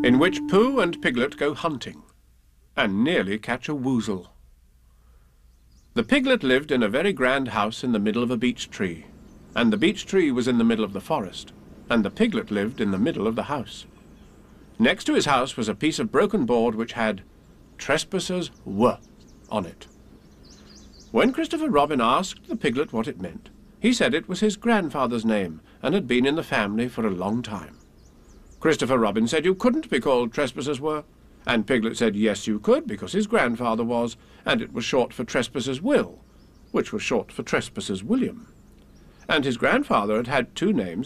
in which Pooh and Piglet go hunting, and nearly catch a woozle. The Piglet lived in a very grand house in the middle of a beech tree, and the beech tree was in the middle of the forest, and the Piglet lived in the middle of the house. Next to his house was a piece of broken board which had "Trespassers were" on it. When Christopher Robin asked the Piglet what it meant, he said it was his grandfather's name, and had been in the family for a long time. Christopher Robin said you couldn't be called Trespassers were, and Piglet said yes you could, because his grandfather was, and it was short for Trespassers Will, which was short for Trespassers William. And his grandfather had had two names,